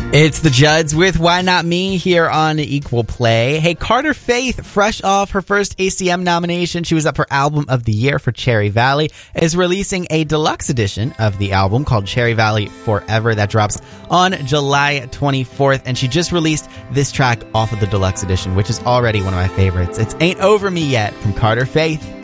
It's the Judds with Why Not Me here on Equal Play. Hey, Carter Faith, fresh off her first ACM nomination, she was up for Album of the Year for Cherry Valley, is releasing a deluxe edition of the album called Cherry Valley Forever that drops on July 24th, and she just released this track off of the deluxe edition, which is already one of my favorites. It's Ain't Over Me Yet from Carter Faith.